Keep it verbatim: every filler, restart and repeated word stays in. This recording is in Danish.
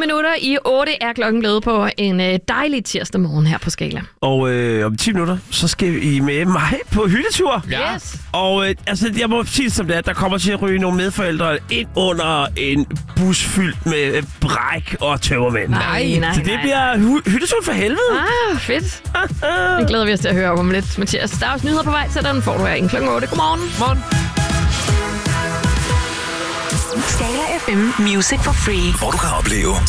minutter i otte er klokken blevet på en øh, dejlig tirsdag morgen her på Skala. Og øh, om ti minutter, så skal I med mig på hyttetur. Ja. Yes. Og øh, altså, jeg må sige som det er, der kommer til at ryge nogle medforældre ind under en bus fyldt med øh, bræk og tømmermænd. Nej, nej, Så det nej, bliver hy- hyttetur for helvede. Ah, fedt. Det glæder vi os til at høre om lidt, Mathias. Der er også nyheder på vej, så den får du her inden klokken otte. Godmorgen. Morgen. Skala F M Music for Free. Hvor du kan opleve